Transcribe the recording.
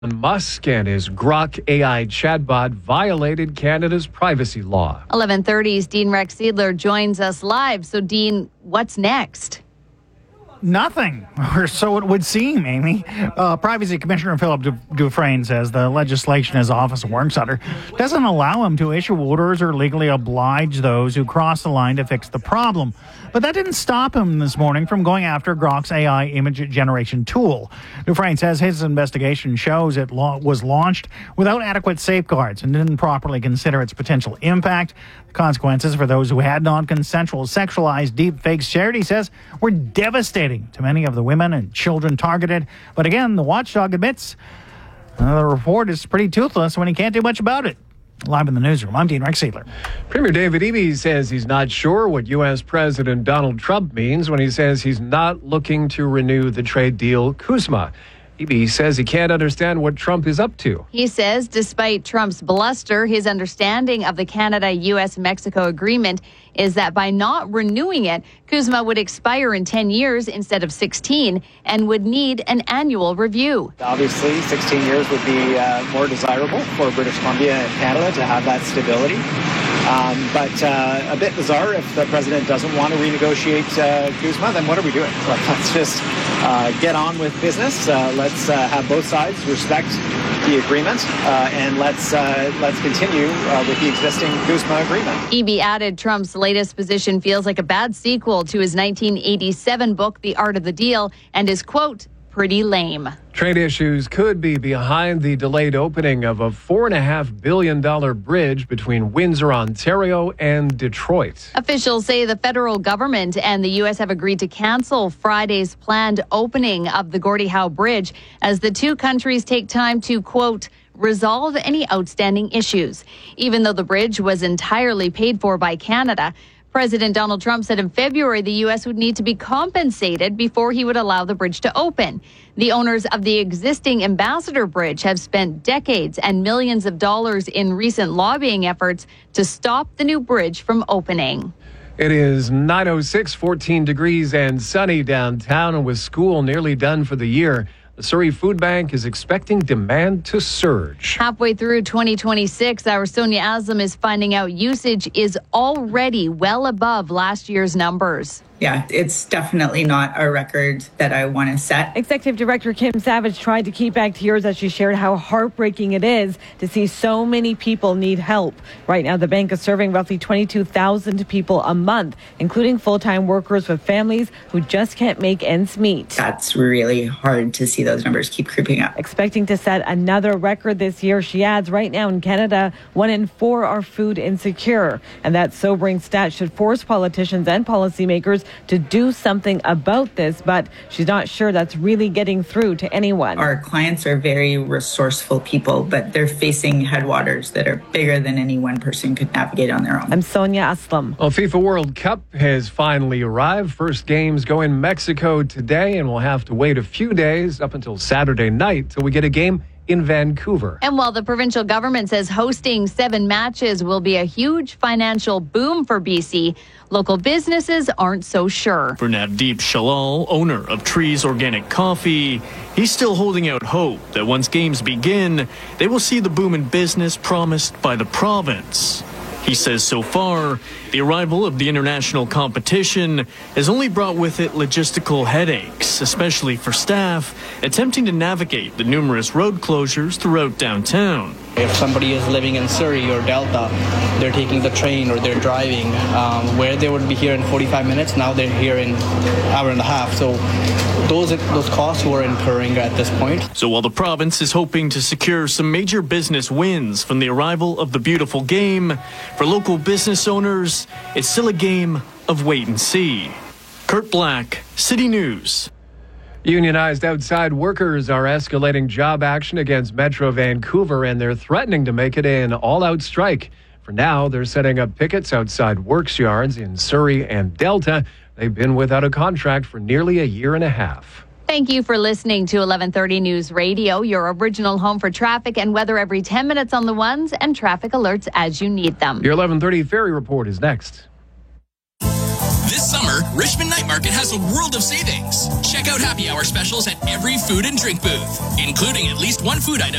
Musk and his Grok AI chatbot violated Canada's privacy law. 11:30's Dean Rex Seidler joins us live. So, Dean, what's next? Nothing, or so it would seem, Amy. Privacy Commissioner Philip Dufresne says the legislation his office works under doesn't allow him to issue orders or legally oblige those who cross the line to fix the problem. But that didn't stop him this morning from going after Grok's AI image generation tool. Dufresne says his investigation shows it was launched without adequate safeguards and didn't properly consider its potential impact. The consequences for those who had non-consensual sexualized deepfakes shared, he says, were devastating to many of the women and children targeted. But again, the watchdog admits the report is pretty toothless when he can't do much about it. Live in the newsroom, I'm Dean Rex Seidler. Premier David Eby says he's not sure what U.S. President Donald Trump means when he says he's not looking to renew the trade deal CUSMA. Eby says he can't understand what Trump is up to. He says despite Trump's bluster, his understanding of the Canada-U.S.-Mexico agreement is that by not renewing it, CUSMA would expire in 10 years instead of 16 and would need an annual review. Obviously, 16 years would be more desirable for British Columbia and Canada to have that stability. But a bit bizarre if the president doesn't want to renegotiate CUSMA, then what are we doing? Let's just get on with business. Let's have both sides respect the agreement, and let's continue with the existing CUSMA agreement. Eby added Trump's latest position feels like a bad sequel to his 1987 book, The Art of the Deal, and is, quote, pretty lame. Trade issues could be behind the delayed opening of a $4.5 billion bridge between Windsor, Ontario and Detroit. Officials say the federal government and the U.S. have agreed to cancel Friday's planned opening of the Gordie Howe Bridge as the two countries take time to, quote, resolve any outstanding issues. Even though the bridge was entirely paid for by Canada, President Donald Trump said in February the U.S. would need to be compensated before he would allow the bridge to open. The owners of the existing Ambassador Bridge have spent decades and millions of dollars in recent lobbying efforts to stop the new bridge from opening. It is 9:06, 14 degrees and sunny downtown, and with school nearly done for the year, the Surrey Food Bank is expecting demand to surge. Halfway through 2026, our Sonia Aslam is finding out usage is already well above last year's numbers. Yeah, it's definitely not a record that I want to set. Executive Director Kim Savage tried to keep back tears as she shared how heartbreaking it is to see so many people need help. Right now, the bank is serving roughly 22,000 people a month, including full-time workers with families who just can't make ends meet. That's really hard to see those numbers keep creeping up. Expecting to set another record this year, she adds, right now in Canada, 1 in 4 are food insecure. And that sobering stat should force politicians and policymakers to do something about this, but she's not sure that's really getting through to anyone. Our clients are very resourceful people, but they're facing headwaters that are bigger than any one person could navigate on their own. I'm Sonia Aslam. Well, FIFA World Cup has finally arrived. First games go in Mexico today, and we'll have to wait a few days up until Saturday night till we get a game in Vancouver. And while the provincial government says hosting 7 matches will be a huge financial boom for BC, local businesses aren't so sure. For Navdeep Shalal, owner of Trees Organic Coffee, he's still holding out hope that once games begin, they will see the boom in business promised by the province. He says so far, the arrival of the international competition has only brought with it logistical headaches, especially for staff attempting to navigate the numerous road closures throughout downtown. If somebody is living in Surrey or Delta, they're taking the train or they're driving, where they would be here in 45 minutes, now they're here in an hour and a half. So those costs we're incurring at this point. So while the province is hoping to secure some major business wins from the arrival of the beautiful game, for local business owners, it's still a game of wait and see. Kurt Black, City News. Unionized outside workers are escalating job action against Metro Vancouver, and they're threatening to make it an all-out strike. For now, they're setting up pickets outside works yards in Surrey and Delta. They've been without a contract for nearly a year and a half. Thank you for listening to 1130 News Radio, your original home for traffic and weather every 10 minutes on the ones and traffic alerts as you need them. Your 1130 Ferry Report is next. This summer, Richmond Night Market has a world of savings. Check out happy hour specials at every food and drink booth, including at least one food item